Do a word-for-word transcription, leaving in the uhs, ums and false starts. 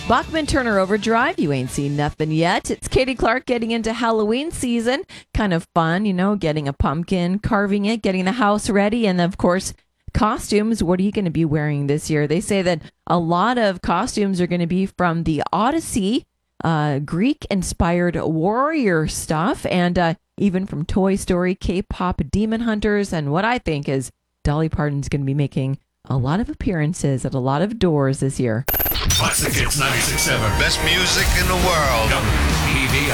Bachman Turner Overdrive, you ain't seen nothing yet. It's Katie Clark getting into Halloween season. Kind of fun, you know, getting a pumpkin, carving it, getting the house ready, and of course, costumes. What are you going to be wearing this year? They say that a lot of costumes are going to be from the Odyssey, uh, Greek-inspired warrior stuff, and uh, even from Toy Story, K-pop demon hunters, and what I think is Dolly Parton's going to be making a lot of appearances at a lot of doors this year. Classic Hits ninety-six point seven. Best music in the world. W P V I.